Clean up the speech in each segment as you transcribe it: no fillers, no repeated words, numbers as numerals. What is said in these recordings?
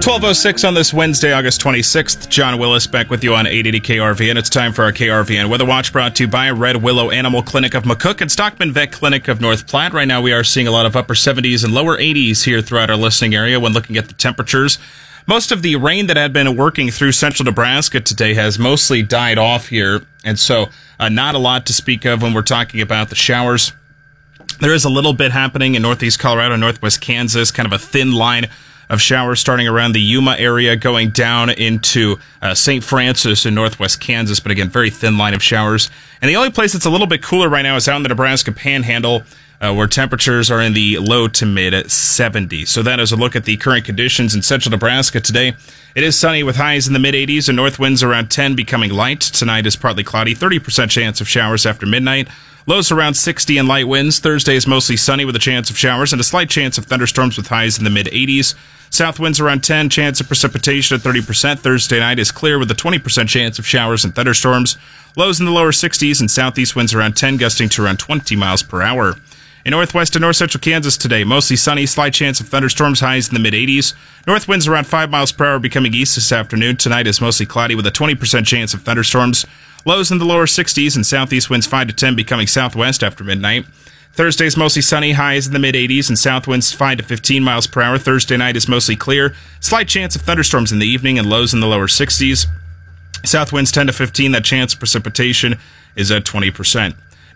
12:06 on this Wednesday, August 26th. John Willis back with you on 880 KRVN. It's time for our KRVN Weather Watch, brought to you by Red Willow Animal Clinic of McCook and Stockman Vet Clinic of North Platte. Right now we are seeing a lot of upper 70s and lower 80s here throughout our listening area when looking at the temperatures. Most of the rain that had been working through central Nebraska today has mostly died off here, and so not a lot to speak of when we're talking about the showers. There is a little bit happening in northeast Colorado, northwest Kansas, kind of a thin line of showers starting around the Yuma area, going down into St. Francis in northwest Kansas, but again, very thin line of showers. And the only place that's a little bit cooler right now is out in the Nebraska Panhandle, where temperatures are in the low to mid 70s. So that is a look at the current conditions in central Nebraska today. It is sunny with highs in the mid 80s and north winds around 10, becoming light. Tonight is partly cloudy, 30% chance of showers after midnight. Lows around 60 and light winds. Thursday is mostly sunny with a chance of showers and a slight chance of thunderstorms with highs in the mid 80s. South winds around 10, chance of precipitation at 30%. Thursday night is clear with a 20% chance of showers and thunderstorms. Lows in the lower 60s and southeast winds around 10, gusting to around 20 miles per hour. In northwest and north central Kansas today, mostly sunny, slight chance of thunderstorms, highs in the mid 80s. North winds around 5 miles per hour, becoming east this afternoon. Tonight is mostly cloudy with a 20% chance of thunderstorms. Lows in the lower 60s and southeast winds 5 to 10, becoming southwest after midnight. Thursday is mostly sunny, highs in the mid 80s and south winds 5 to 15 miles per hour. Thursday night is mostly clear, slight chance of thunderstorms in the evening and lows in the lower 60s. South winds 10 to 15, that chance of precipitation is at 20%.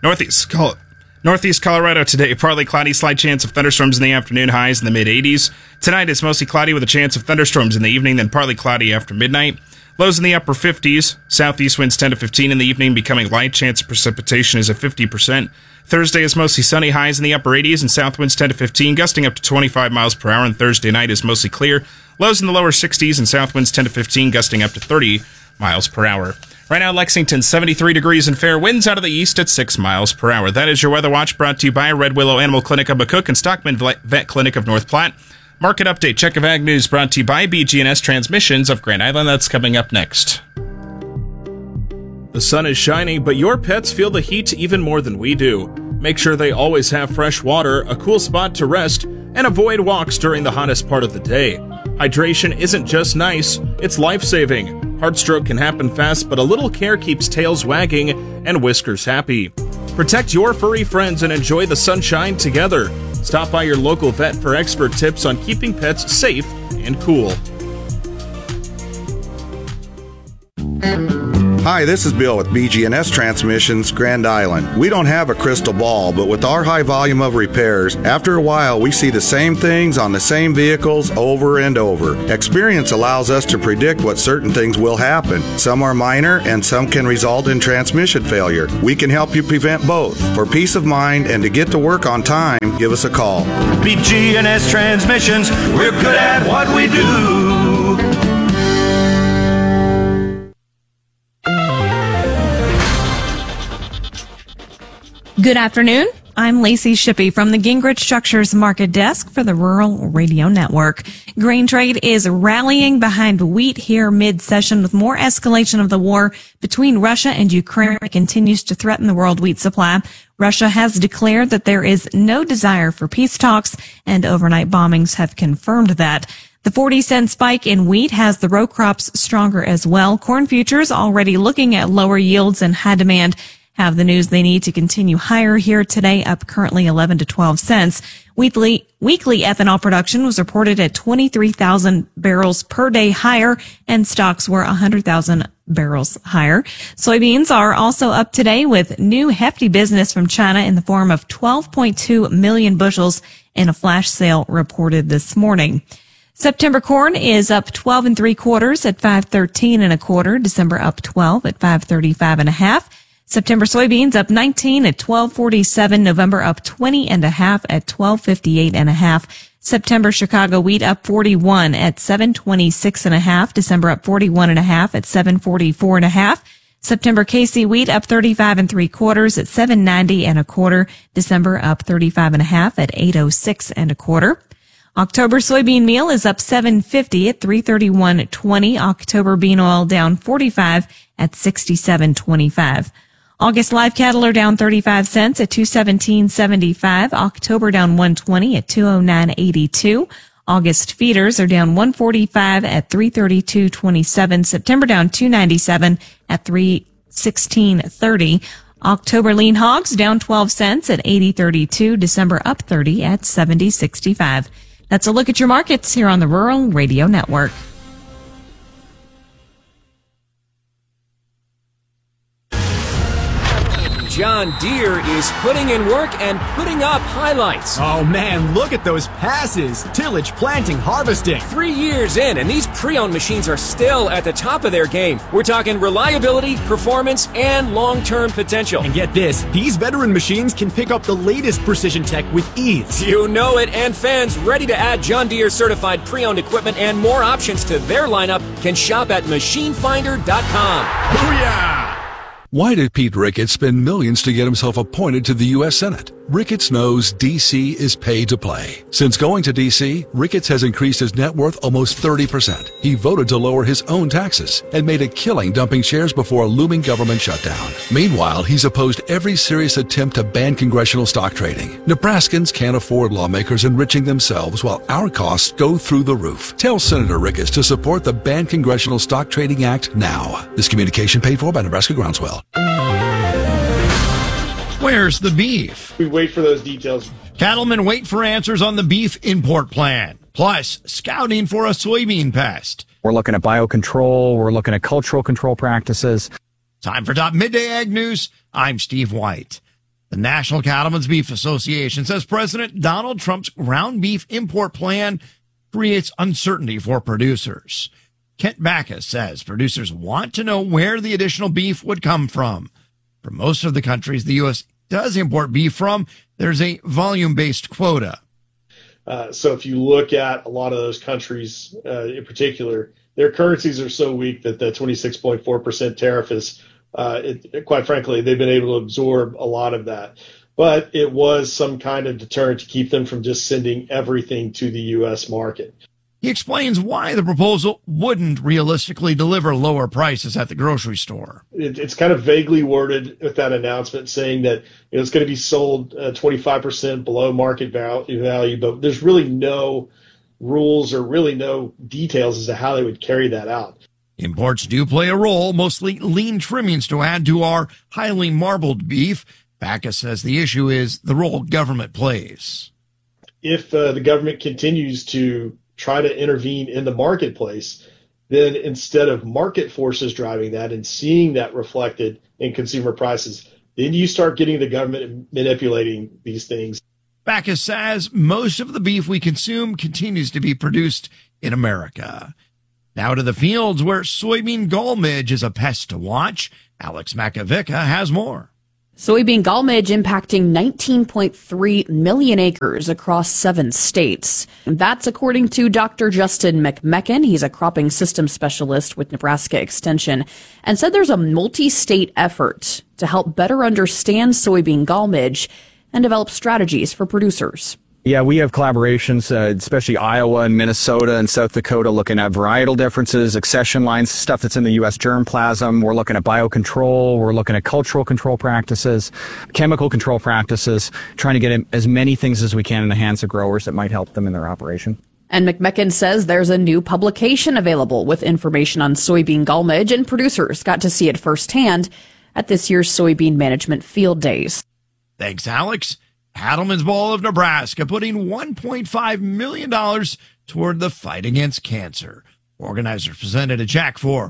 Northeast Colorado today, partly cloudy, slight chance of thunderstorms in the afternoon, highs in the mid 80s. Tonight is mostly cloudy with a chance of thunderstorms in the evening, then partly cloudy after midnight. Lows in the upper 50s. Southeast winds 10 to 15 in the evening, becoming light. Chance of precipitation is at 50%. Thursday is mostly sunny, highs in the upper 80s, and south winds 10 to 15, gusting up to 25 miles per hour. And Thursday night is mostly clear. Lows in the lower 60s, and south winds 10 to 15, gusting up to 30 miles per hour. Right now, Lexington, 73 degrees and fair winds out of the east at 6 miles per hour. That is your Weather Watch, brought to you by Red Willow Animal Clinic of McCook and Stockman Vet Clinic of North Platte. Market update, check of Ag News, brought to you by BG&S Transmissions of Grand Island. That's coming up next. The sun is shining, but your pets feel the heat even more than we do. Make sure they always have fresh water, a cool spot to rest, and avoid walks during the hottest part of the day. Hydration isn't just nice, it's life-saving. Heartstroke can happen fast, but a little care keeps tails wagging and whiskers happy. Protect your furry friends and enjoy the sunshine together. Stop by your local vet for expert tips on keeping pets safe and cool. Hi, this is Bill with BG&S Transmissions, Grand Island. We don't have a crystal ball, but with our high volume of repairs, after a while we see the same things on the same vehicles over and over. Experience allows us to predict what certain things will happen. Some are minor and some can result in transmission failure. We can help you prevent both. For peace of mind and to get to work on time, give us a call. BG&S Transmissions, we're good at what we do. Good afternoon. I'm Lacey Shippey from the Gingrich Structures Market Desk for the Rural Radio Network. Grain trade is rallying behind wheat here mid-session with more escalation of the war between Russia and Ukraine continues to threaten the world wheat supply. Russia has declared that there is no desire for peace talks, and overnight bombings have confirmed that. The 40-cent spike in wheat has the row crops stronger as well. Corn futures already looking at lower yields and high demand have the news they need to continue higher here today, up currently 11 to 12 cents. Weekly ethanol production was reported at 23,000 barrels per day higher, and stocks were 100,000 barrels higher. Soybeans are also up today with new hefty business from China in the form of 12.2 million bushels in a flash sale reported this morning. September corn is up 12 3/4 at 5.13 1/4. December up 12 at 5.35 1/2. September soybeans up 19 at 12.47. November up 20 1/2 at 12.58 1/2. September Chicago wheat up 41 at 7.26 1/2. December up 41 1/2 at 7.44 1/2. September KC wheat up 35 3/4 at 7.90 1/4. December up 35 1/2 at 8.06 1/4. October soybean meal is up 7.50 at 331.20. October bean oil down 45 at 67.25. August live cattle are down 35 cents at 217.75. October down 120 at 209.82. August feeders are down 145 at 332.27. September down 297 at 316.30. October lean hogs down 12 cents at 80.32. December up 30 at 70.65. That's a look at your markets here on the Rural Radio Network. John Deere is putting in work and putting up highlights. Oh man, look at those passes. Tillage, planting, harvesting. 3 years in, and these pre-owned machines are still at the top of their game. We're talking reliability, performance, and long-term potential. And get this, these veteran machines can pick up the latest precision tech with ease. You know it, and fans ready to add John Deere certified pre-owned equipment and more options to their lineup can shop at machinefinder.com. Booyah! Why did Pete Ricketts spend millions to get himself appointed to the U.S. Senate? Ricketts knows D.C. is pay to play. Since going to D.C., Ricketts has increased his net worth almost 30%. He voted to lower his own taxes and made a killing dumping shares before a looming government shutdown. Meanwhile, he's opposed every serious attempt to ban congressional stock trading. Nebraskans can't afford lawmakers enriching themselves while our costs go through the roof. Tell Senator Ricketts to support the Ban Congressional Stock Trading Act now. This communication paid for by Nebraska Groundswell. Where's the beef? We wait for those details. Cattlemen wait for answers on the beef import plan. Plus, scouting for a soybean pest. We're looking at biocontrol. We're looking at cultural control practices. Time for Top Midday Ag News. I'm Steve White. The National Cattlemen's Beef Association says President Donald Trump's ground beef import plan creates uncertainty for producers. Kent Backus says producers want to know where the additional beef would come from. For most of the countries the U.S. does import beef from, there's a volume-based quota. So if you look at a lot of those countries in particular, their currencies are so weak that the 26.4% tariff is, quite frankly, they've been able to absorb a lot of that. But it was some kind of deterrent to keep them from just sending everything to the U.S. market. He explains why the proposal wouldn't realistically deliver lower prices at the grocery store. It's kind of vaguely worded with that announcement saying that it's going to be sold 25% below market value, but there's really no rules or really no details as to how they would carry that out. Imports do play a role, mostly lean trimmings to add to our highly marbled beef. Backus says the issue is the role government plays. If the government continues to try to intervene in the marketplace, then instead of market forces driving that and seeing that reflected in consumer prices, then you start getting the government manipulating these things. Backus says most of the beef we consume continues to be produced in America. Now to the fields where soybean gall midge is a pest to watch. Alex Makovica has more. Soybean gall midge impacting 19.3 million acres across 7 states. That's according to Dr. Justin McMecken. He's a cropping system specialist with Nebraska Extension and said there's a multi-state effort to help better understand soybean gall midge and develop strategies for producers. Yeah, we have collaborations, especially Iowa and Minnesota and South Dakota, looking at varietal differences, accession lines, stuff that's in the U.S. germplasm. We're looking at biocontrol. We're looking at cultural control practices, chemical control practices, trying to get as many things as we can in the hands of growers that might help them in their operation. And McMecken says there's a new publication available with information on soybean gall midge, and producers got to see it firsthand at this year's Soybean Management Field Days. Thanks, Alex. Cattlemen's Ball of Nebraska putting $1.5 million toward the fight against cancer. Organizers presented a check for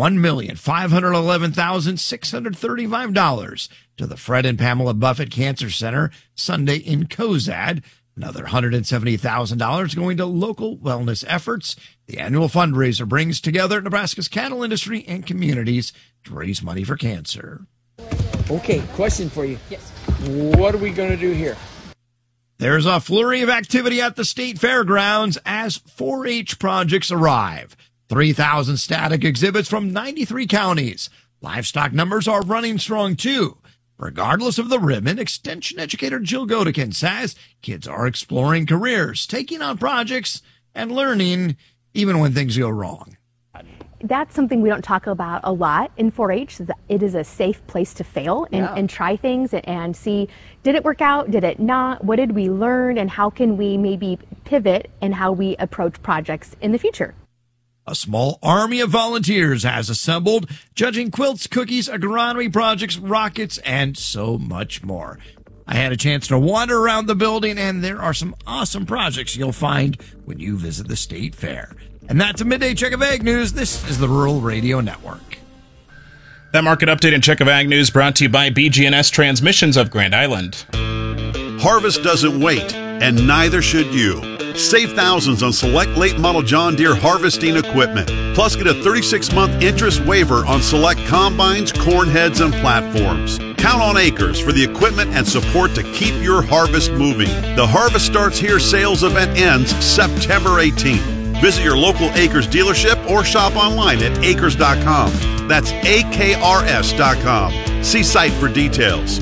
$1,511,635 to the Fred and Pamela Buffett Cancer Center Sunday in Cozad. Another $170,000 going to local wellness efforts. The annual fundraiser brings together Nebraska's cattle industry and communities to raise money for cancer. Okay, question for you. Yes. What are we going to do here? There's a flurry of activity at the state fairgrounds as 4-H projects arrive. 3,000 static exhibits from 93 counties. Livestock numbers are running strong, too. Regardless of the ribbon, Extension educator Jill Godekin says kids are exploring careers, taking on projects, and learning even when things go wrong. that's something we don't talk about a lot in 4-H. It is a safe place to fail and try things and see, did it work out? Did it not? What did we learn? And how can we maybe pivot in how we approach projects in the future? A small army of volunteers has assembled, judging quilts, cookies, agronomy projects, rockets, and so much more. I had a chance to wander around the building, and there are some awesome projects you'll find when you visit the State Fair. And that's a Midday Check of Ag News. This is the Rural Radio Network. That market update and check of Ag News brought to you by BG&S Transmissions of Grand Island. Harvest doesn't wait, and neither should you. Save thousands on select late model John Deere harvesting equipment. Plus, get a 36-month interest waiver on select combines, corn heads, and platforms. Count on Acres for the equipment and support to keep your harvest moving. The Harvest Starts Here sales event ends September 18th. Visit your local Acres dealership or shop online at acres.com. That's AKRS.com. See site for details.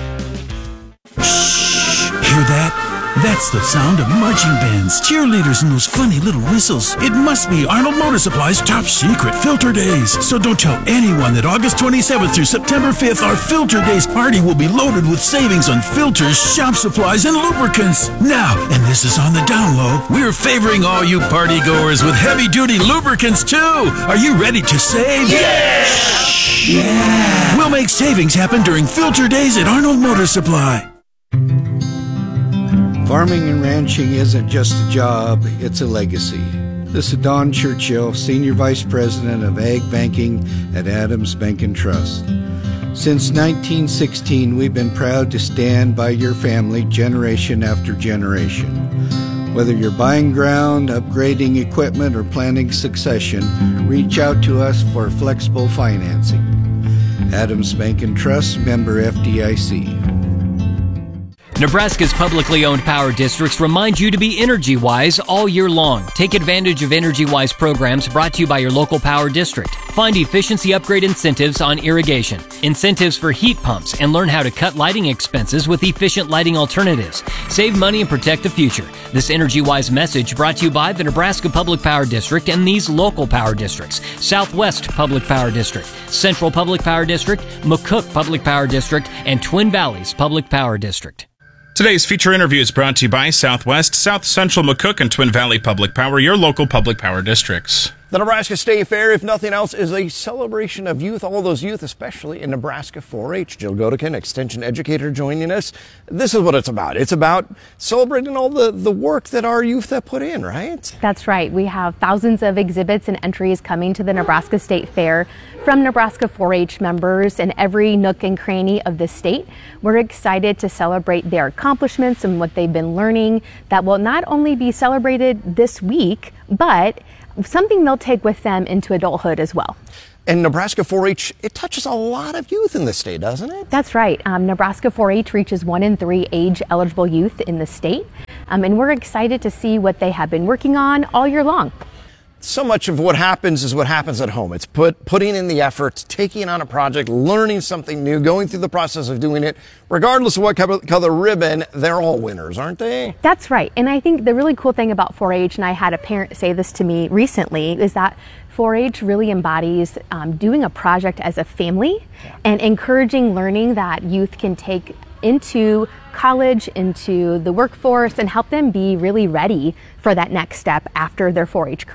Shh! Hear that? That's the sound of marching bands, cheerleaders, and those funny little whistles. It must be Arnold Motor Supply's top secret Filter Days. So don't tell anyone that August 27th through September 5th, our Filter Days party will be loaded with savings on filters, shop supplies, and lubricants. Now, and this is on the down low, we're favoring all you party goers with heavy-duty lubricants, too. Are you ready to save? Yeah! Yeah! We'll make savings happen during Filter Days at Arnold Motor Supply. Farming and ranching isn't just a job, it's a legacy. This is Don Churchill, Senior Vice President of Ag Banking at Adams Bank & Trust. Since 1916, we've been proud to stand by your family generation after generation. Whether you're buying ground, upgrading equipment, or planning succession, reach out to us for flexible financing. Adams Bank & Trust, member FDIC. Nebraska's publicly owned power districts remind you to be energy-wise all year long. Take advantage of energy-wise programs brought to you by your local power district. Find efficiency upgrade incentives on irrigation, incentives for heat pumps, and learn how to cut lighting expenses with efficient lighting alternatives. Save money and protect the future. This energy-wise message brought to you by the Nebraska Public Power District and these local power districts: Southwest Public Power District, Central Public Power District, McCook Public Power District, and Twin Valleys Public Power District. Today's feature interview is brought to you by Southwest, South Central, McCook, and Twin Valley Public Power, your local public power districts. The Nebraska State Fair, if nothing else, is a celebration of youth, all those youth, especially in Nebraska 4-H. Jill Godekin, extension educator, joining us. This is what it's about. It's about celebrating all the work that our youth have put in, right? That's right. We have thousands of exhibits and entries coming to the Nebraska State Fair from Nebraska 4-H members in every nook and cranny of the state. We're excited to celebrate their accomplishments and what they've been learning that will not only be celebrated this week, but something they'll take with them into adulthood as well. And Nebraska 4-H, it touches a lot of youth in the state, doesn't it? That's right. Nebraska 4-H reaches 1 in 3 age-eligible youth in the state. And we're excited to see what they have been working on all year long. So much of what happens is what happens at home. It's putting in the effort, taking on a project, learning something new, going through the process of doing it. Regardless of what color ribbon, they're all winners, aren't they? That's right. And I think the really cool thing about 4-H, and I had a parent say this to me recently, is that 4-H really embodies doing a project as a family and encouraging learning that youth can take into college, into the workforce, and help them be really ready for that next step after their 4-H career.